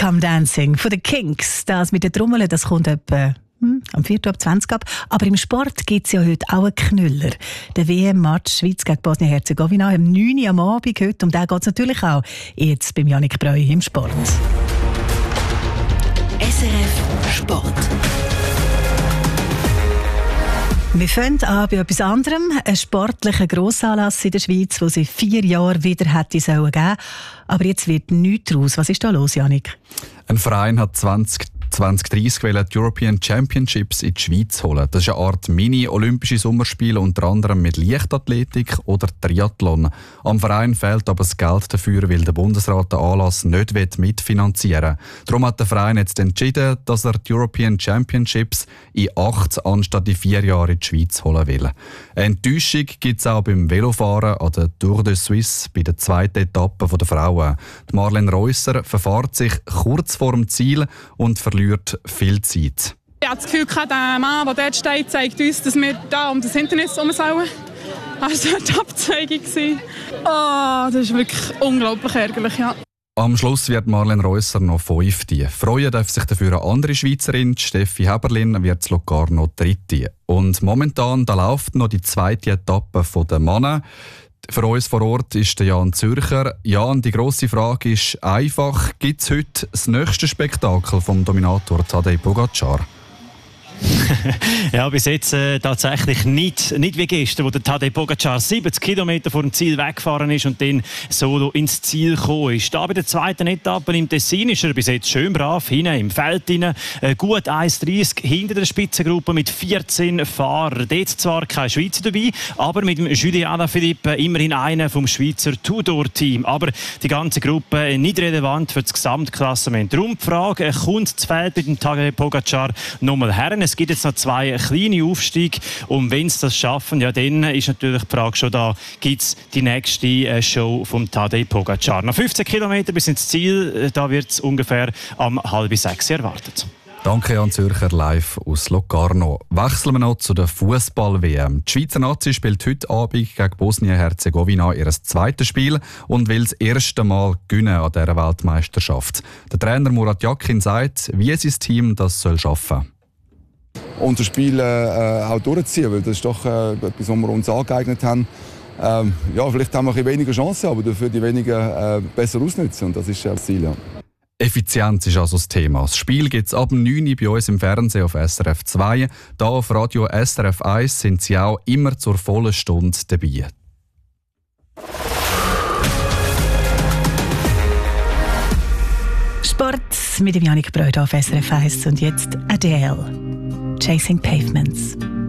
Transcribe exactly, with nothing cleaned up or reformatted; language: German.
Come Dancing von den Kinks. Das mit den Trommeln, das kommt etwa hm, am vier ab zwanzig ab. Aber im Sport gibt es ja heute auch einen Knüller. Der W M-Match Schweiz gegen Bosnien-Herzegowina am neun Uhr am Abend heute. Um den geht es natürlich auch jetzt beim Jannik Breu im Sport. S R F Sport. Wir fangen an bei etwas anderem. Ein sportlicher Grossanlass in der Schweiz, der seit vier Jahren wieder hätte sollen geben. Aber jetzt wird nichts daraus. Was ist da los, Jannik? Ein Verein hat zwanzig dreißig die European Championships in die Schweiz holen. Das ist eine Art Mini-Olympische Sommerspiele, unter anderem mit Leichtathletik oder Triathlon. Am Verein fehlt aber das Geld dafür, weil der Bundesrat den Anlass nicht mitfinanzieren will. Darum hat der Verein jetzt entschieden, dass er die European Championships in acht anstatt in vier Jahren in die Schweiz holen will. Eine Enttäuschung gibt es auch beim Velofahren an der Tour de Suisse bei der zweiten Etappe der Frauen. Die Marlene Reusser verfährt sich kurz vor dem Ziel und verliert viel Zeit. Ich habe das Gefühl, der Mann, der dort steht, zeigt uns, dass wir da um das Hindernis herum sollen. Das war die Abzweigung. Oh, das ist wirklich unglaublich ärgerlich, ja. Am Schluss wird Marlene Reusser noch fünfte. Freuen darf sich dafür eine andere Schweizerin, Steffi Heberlin, wird in Locarno dritte. Und momentan da läuft noch die zweite Etappe der Männer. Für uns vor Ort ist der Jan Zürcher. Jan, die grosse Frage ist einfach: gibt es heute das nächste Spektakel vom Dominator Tadej Pogačar? Ja, bis jetzt äh, tatsächlich nicht, nicht wie gestern, wo der Tadej Pogačar siebzig Kilometer vor dem Ziel weggefahren ist und dann solo ins Ziel gekommen ist. Da bei der zweiten Etappe im Tessin ist er bis jetzt schön brav hinten im Feld hinein. Äh, gut eins dreißig hinter der Spitzengruppe mit vierzehn Fahrern. Dort zwar kein Schweizer dabei, aber mit dem Julien Alaphilippe immerhin einer vom Schweizer Tudor-Team. Aber die ganze Gruppe nicht relevant für das Gesamtklassement. Darum die Frage, kommt das Feld mit dem Tadej Pogačar nochmal her? Es gibt jetzt noch zwei kleine Aufstiege und wenn sie das schaffen, ja, dann ist natürlich die Frage schon da, gibt es die nächste Show vom Tadej Pogačar. Noch fünfzehn Kilometer bis ins Ziel, da wird es ungefähr um halb sechs erwartet. Danke Jan Zürcher, live aus Locarno. Wechseln wir noch zu der Fußball-W M. Die Schweizer Nazi spielt heute Abend gegen Bosnien-Herzegowina ihr zweites Spiel und will das erste Mal gewinnen an dieser Weltmeisterschaft. Der Trainer Murat Yakin sagt, wie sein Team das soll schaffen. Und das Spiel äh, auch durchziehen, weil das ist doch äh, etwas, was wir uns angeeignet haben. Ähm, ja, vielleicht haben wir ein bisschen weniger Chancen, aber dafür die weniger äh, besser ausnutzen. Und das ist das Ziel, ja. Effizienz ist also das Thema. Das Spiel gibt es ab neun Uhr bei uns im Fernsehen auf S R F zwei. Da auf Radio S R F eins sind sie auch immer zur vollen Stunde dabei. Sport mit dem Jannik Breu auf S R F eins und jetzt Adele, Chasing Pavements.